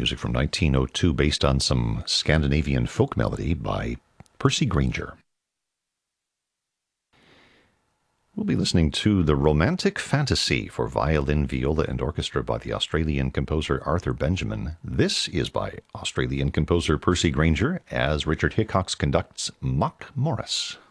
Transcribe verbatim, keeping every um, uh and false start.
music from nineteen oh two based on some Scandinavian folk melody by Percy Grainger. We'll be listening to The Romantic Fantasy for violin, viola, and orchestra by the Australian composer Arthur Benjamin. This is by Australian composer Percy Grainger as Richard Hickox conducts Mock Morris.